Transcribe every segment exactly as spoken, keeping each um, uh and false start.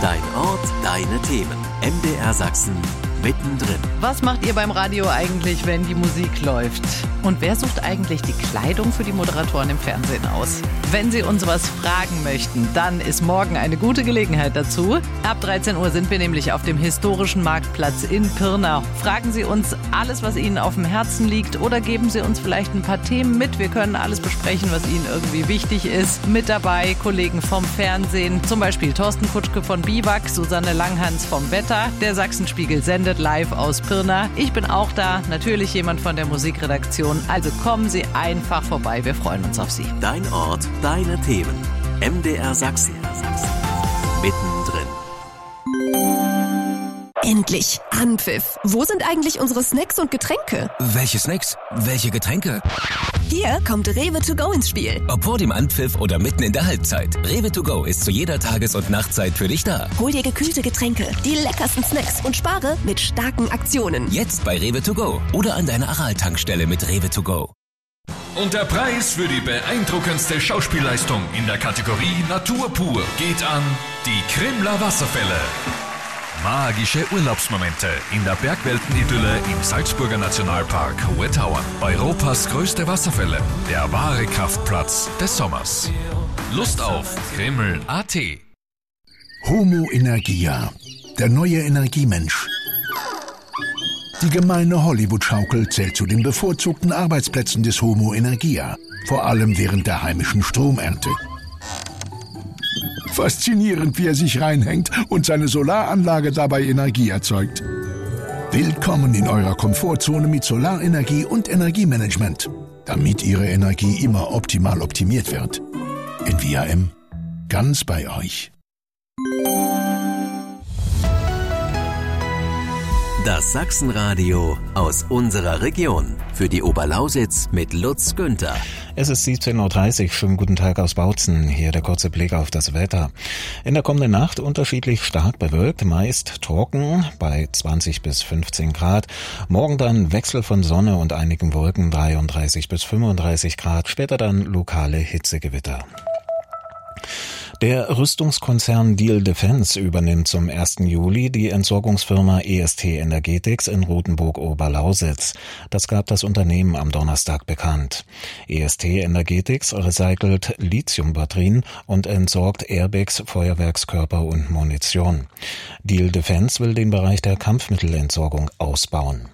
Dein Ort, deine Themen. M D R Sachsen mittendrin. Was macht ihr beim Radio eigentlich, wenn die Musik läuft? Und wer sucht eigentlich die Kleidung für die Moderatoren im Fernsehen aus? Wenn Sie uns was fragen möchten, dann ist morgen eine gute Gelegenheit dazu. Ab dreizehn Uhr sind wir nämlich auf dem historischen Marktplatz in Pirna. Fragen Sie uns alles, was Ihnen auf dem Herzen liegt, oder geben Sie uns vielleicht ein paar Themen mit. Wir können alles besprechen, was Ihnen irgendwie wichtig ist. Mit dabei Kollegen vom Fernsehen, zum Beispiel Thorsten Kutschke von Biwak, Susanne Langhans vom Wetter. Der Sachsenspiegel sendet live aus Pirna. Ich bin auch da, natürlich jemand von der Musikredaktion. Also kommen Sie einfach vorbei, wir freuen uns auf Sie. Dein Ort, deine Themen. M D R Sachsen. Mittendrin. Endlich Anpfiff. Wo sind eigentlich unsere Snacks und Getränke? Welche Snacks? Welche Getränke? Hier kommt Rewe to go ins Spiel. Ob vor dem Anpfiff oder mitten in der Halbzeit. Rewe to go ist zu jeder Tages- und Nachtzeit für dich da. Hol dir gekühlte Getränke, die leckersten Snacks und spare mit starken Aktionen. Jetzt bei Rewe to go oder an deiner Aral-Tankstelle mit Rewe to go. Und der Preis für die beeindruckendste Schauspielleistung in der Kategorie Natur pur geht an die Krimler Wasserfälle. Magische Urlaubsmomente in der Bergweltenidylle im Salzburger Nationalpark Hohe Tauern. Europas größte Wasserfälle, der wahre Kraftplatz des Sommers. Lust auf Krimml punkt a t. Homo Energia, der neue Energiemensch. Die gemeine Hollywood-Schaukel zählt zu den bevorzugten Arbeitsplätzen des Homo Energia, vor allem während der heimischen Stromernte. Faszinierend, wie er sich reinhängt und seine Solaranlage dabei Energie erzeugt. Willkommen in eurer Komfortzone mit Solarenergie und Energiemanagement, damit Ihre Energie immer optimal optimiert wird. N V A M, ganz bei euch. Das Sachsenradio aus unserer Region. Für die Oberlausitz mit Lutz Günther. Es ist siebzehn Uhr dreißig. Schönen guten Tag aus Bautzen. Hier der kurze Blick auf das Wetter. In der kommenden Nacht unterschiedlich stark bewölkt, meist trocken bei zwanzig bis fünfzehn Grad. Morgen dann Wechsel von Sonne und einigen Wolken, dreiunddreißig bis fünfunddreißig Grad. Später dann lokale Hitzegewitter. Der Rüstungskonzern Diehl Defence übernimmt zum ersten Juli die Entsorgungsfirma E S T Energetics in Rothenburg-Oberlausitz. Das gab das Unternehmen am Donnerstag bekannt. E S T Energetics recycelt Lithiumbatterien und entsorgt Airbags, Feuerwerkskörper und Munition. Diehl Defence will den Bereich der Kampfmittelentsorgung ausbauen.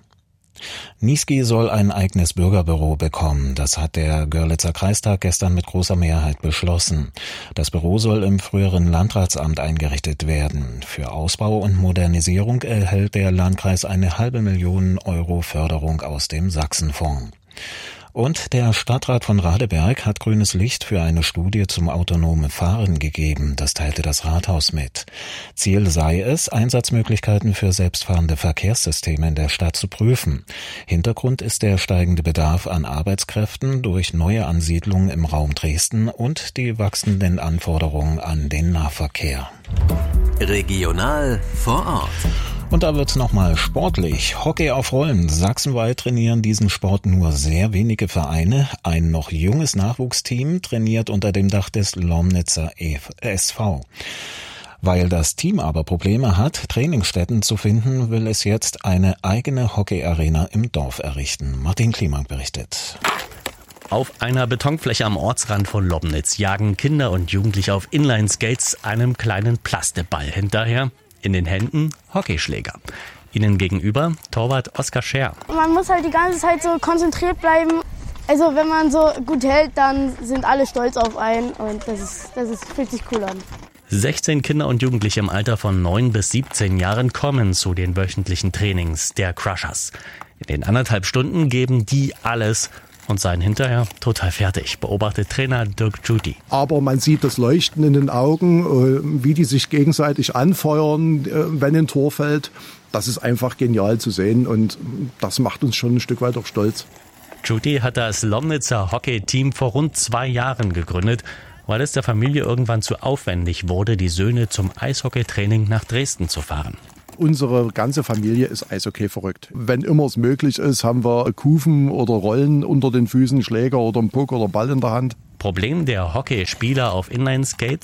Niesky soll ein eigenes Bürgerbüro bekommen. Das hat der Görlitzer Kreistag gestern mit großer Mehrheit beschlossen. Das Büro soll im früheren Landratsamt eingerichtet werden. Für Ausbau und Modernisierung erhält der Landkreis eine halbe Million Euro Förderung aus dem Sachsenfonds. Und der Stadtrat von Radeberg hat grünes Licht für eine Studie zum autonomen Fahren gegeben. Das teilte das Rathaus mit. Ziel sei es, Einsatzmöglichkeiten für selbstfahrende Verkehrssysteme in der Stadt zu prüfen. Hintergrund ist der steigende Bedarf an Arbeitskräften durch neue Ansiedlungen im Raum Dresden und die wachsenden Anforderungen an den Nahverkehr. Regional vor Ort. Und da wird's nochmal sportlich. Hockey auf Rollen. Sachsenweit trainieren diesen Sport nur sehr wenige Vereine. Ein noch junges Nachwuchsteam trainiert unter dem Dach des Lomnitzer S V. Weil das Team aber Probleme hat, Trainingsstätten zu finden, will es jetzt eine eigene Hockey-Arena im Dorf errichten. Martin Kliemann berichtet. Auf einer Betonfläche am Ortsrand von Lomnitz jagen Kinder und Jugendliche auf Inline-Skates einem kleinen Plasteball hinterher. In den Händen Hockeyschläger. Ihnen gegenüber Torwart Oskar Scher. Man muss halt die ganze Zeit so konzentriert bleiben. Also wenn man so gut hält, dann sind alle stolz auf einen und das ist, das ist, fühlt sich cool an. sechzehn Kinder und Jugendliche im Alter von neun bis siebzehn Jahren kommen zu den wöchentlichen Trainings der Crushers. In den anderthalb Stunden geben die alles und seien hinterher total fertig, beobachtet Trainer Dirk Judy. Aber man sieht das Leuchten in den Augen, wie die sich gegenseitig anfeuern, wenn ein Tor fällt. Das ist einfach genial zu sehen und das macht uns schon ein Stück weit auch stolz. Judy hat das Lomnitzer Hockey-Team vor rund zwei Jahren gegründet, weil es der Familie irgendwann zu aufwendig wurde, die Söhne zum Eishockeytraining nach Dresden zu fahren. Unsere ganze Familie ist Eishockey verrückt. Wenn immer es möglich ist, haben wir Kufen oder Rollen unter den Füßen, Schläger oder einen Puck oder Ball in der Hand. Problem der Hockeyspieler auf Inline-Skates?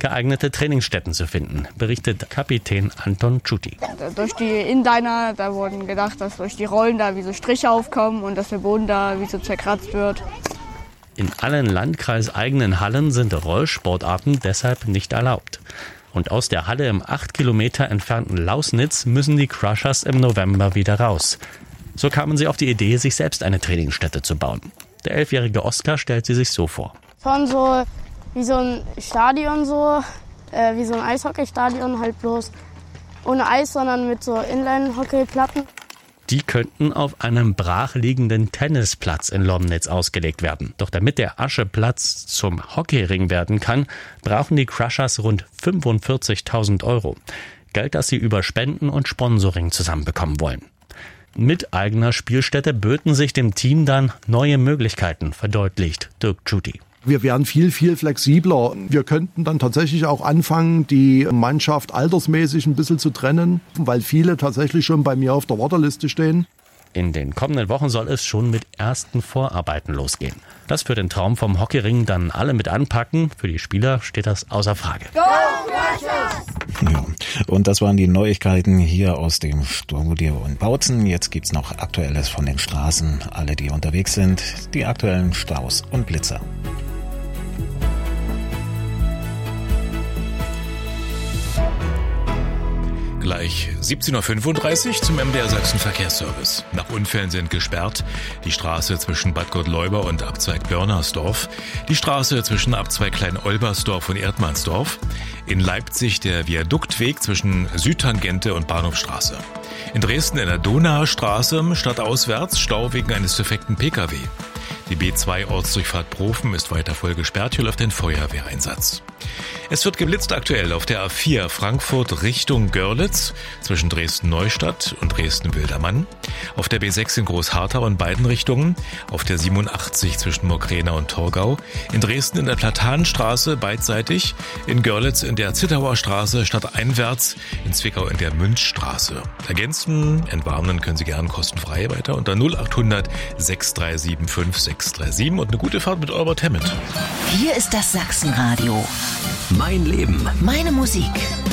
geeignete Trainingsstätten zu finden, berichtet Kapitän Anton Tschuti. Durch die Inliner, da wurden gedacht, dass durch die Rollen da wie so Striche aufkommen und dass der Boden da wie so zerkratzt wird. In allen landkreiseigenen Hallen sind Rollsportarten deshalb nicht erlaubt. Und aus der Halle im acht Kilometer entfernten Lausnitz müssen die Crushers im November wieder raus. So kamen sie auf die Idee, sich selbst eine Trainingsstätte zu bauen. Der elfjährige Oskar stellt sie sich so vor. Schon so wie so ein Stadion, so äh, wie so ein Eishockeystadion, halt bloß ohne Eis, sondern mit so Inline-Hockeyplatten. Die könnten auf einem brachliegenden Tennisplatz in Lomnitz ausgelegt werden. Doch damit der Ascheplatz zum Hockeyring werden kann, brauchen die Crushers rund fünfundvierzigtausend Euro. Geld, das sie über Spenden und Sponsoring zusammenbekommen wollen. Mit eigener Spielstätte böten sich dem Team dann neue Möglichkeiten, verdeutlicht Dirk Tschuti. Wir wären viel, viel flexibler. Wir könnten dann tatsächlich auch anfangen, die Mannschaft altersmäßig ein bisschen zu trennen, weil viele tatsächlich schon bei mir auf der Warteliste stehen. In den kommenden Wochen soll es schon mit ersten Vorarbeiten losgehen. Das für den Traum vom Hockeyring dann alle mit anpacken. Für die Spieler steht das außer Frage. Go ja, und das waren die Neuigkeiten hier aus dem Studio in Bautzen. Jetzt gibt's noch Aktuelles von den Straßen. Alle, die unterwegs sind, die aktuellen Staus und Blitzer. Gleich siebzehn Uhr fünfunddreißig zum M D R Sachsen Verkehrsservice. Nach Unfällen sind gesperrt die Straße zwischen Bad Gottleuba und Abzweig Börnersdorf, die Straße zwischen Abzweig Klein-Olbersdorf und Erdmannsdorf, in Leipzig der Viaduktweg zwischen Südtangente und Bahnhofstraße. In Dresden in der Donauer Straße stadtauswärts Stau wegen eines defekten Pkw. Die B zwei Ortsdurchfahrt Profen ist weiter voll gesperrt, hier läuft ein Feuerwehreinsatz. Es wird geblitzt aktuell auf der A vier Frankfurt Richtung Görlitz zwischen Dresden-Neustadt und Dresden-Wildermann, auf der B sechs in Großharthau in beiden Richtungen, auf der siebenundachtzig zwischen Mogrena und Torgau, in Dresden in der Platanenstraße beidseitig, in Görlitz in der Zittauer Straße stadteinwärts, in Zwickau in der Münzstraße. Ergänzen, entwarnen können Sie gern kostenfrei weiter unter null achthundert sechs drei sieben fünf sechs drei sieben und eine gute Fahrt mit Albert Hammond. Hier ist das Sachsenradio. Mein Leben. Meine Musik.